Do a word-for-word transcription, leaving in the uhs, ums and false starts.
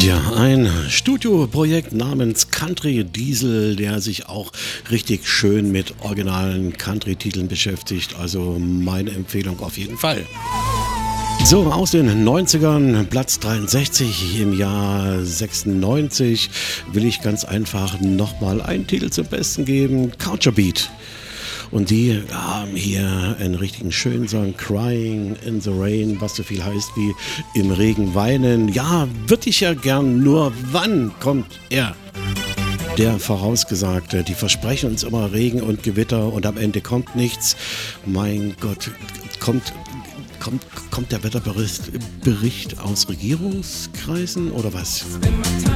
Ja, ein Studioprojekt namens Country Diesel, der sich auch richtig schön mit originalen Country-Titeln beschäftigt. Also meine Empfehlung auf jeden Fall. So, aus den neunzigern, Platz dreiundsechzig im Jahr sechsundneunzig, will ich ganz einfach nochmal einen Titel zum Besten geben, Culture Beat. Und die haben hier einen richtigen schönen Song, Crying in the Rain, was so viel heißt wie im Regen weinen. Ja, würde ich ja gern, nur wann kommt er? Der Vorausgesagte, die versprechen uns immer Regen und Gewitter und am Ende kommt nichts. Mein Gott, kommt, kommt, kommt der Wetterbericht Bericht aus Regierungskreisen oder was?